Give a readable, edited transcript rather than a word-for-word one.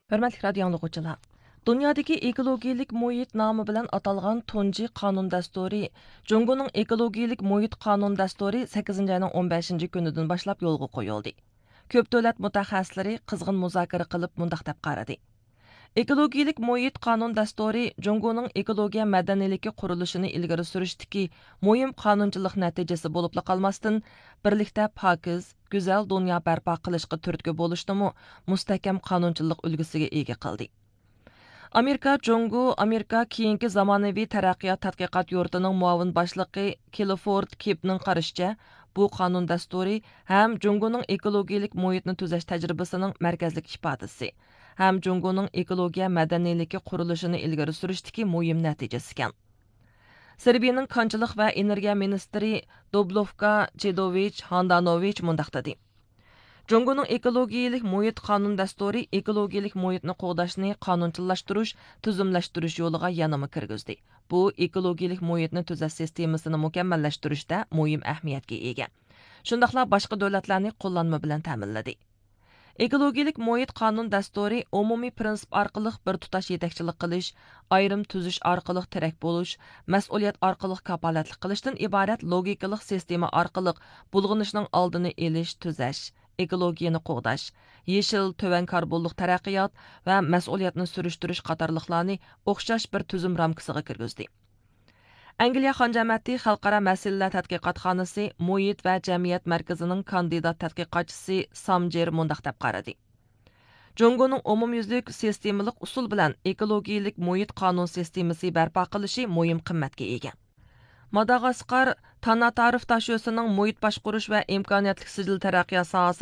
Hörmətli radio dinləyicilər. Dünyadakı ekologiyalik muhit nomi bilan atalgan tunji qonun dasturi, Jungoning ekologiyalik muhit qonun dasturi 8 ayning 15 kunidan boshlab yo'lga qo'yildi. Ko'p davlat mutaxassislari qizg'in muzokara qilib mundaq deb qaradi. Ekologiyalik muhit qonun dasturi Jungoning ekologiya madaniyligi qurilishini ilgari surishdagi muhim qonunchilik natijasi bo'lib qolmasdan, birlikda pokiz, go'zal dunyo barpo qilishga turtki bo'lishnimi mustahkam qonunchilik ulgisiga ega qildi. Amerika keyingi zamonaviy taraqqiyot tadqiqot yurtining muavin boshlig'i Clifford Kipning qarashicha, bu qonun dasturi ham Jungoning ekologiyalik muhitni tuzash tajribasining markazlik ifodasi, ham Jungoning ekologiya madaniyligi qurilishini ilgari surishdagi muhim natijasi ekan. Serbiyaning konchilik va energiya ministri Dubrovka Chedovich Handanovich mundaq dedi. Jungoning ekologiyalik muhit qonun dasturi ekologiyalik muhitni qo'g'dashni qonunchilashtirish, tuzumlashtirish yo'liga yanama kirgizdi. Bu ekologiyalik muhitni tuzash sistemasini mukammallashtirishda muhim ahamiyatga ega. Shundaqla boshqa davlatlarning qo'llanma bilan ta'minladi. Ekologiyalik muhit qonun dasturi umumiy prinsip orqali bir tutash yetakchilik qilish, ayrim tuzish orqali tirak bo'lish, mas'uliyat orqali kapolatlik qilishdan iborat logikalik sistema orqali bulg'inishning oldini olish, tuzash, ekologiyani qo'g'dash, yeshil to'van karbonlik taraqqiyot va mas'uliyatni surishtirish qatorliqlarni o'xshash bir tuzum ramkasiga kirgizdi. Angliya Xonjamati Xalqaro masalalar tadqiqotxonasi Muhit va jamiyat markazining kandidat tadqiqotchisi Samjer mundaq deb qaradi. Jungoning umumyuzlik sistemalik usul bilan ekologiyalik muhit qonun sistemasi barpo qilishi muhim qimmatga ega. Madagaskar Tana Tarif Taşyosining muhit boshqarish va imkoniyatli sijil taraqqiyot sohasi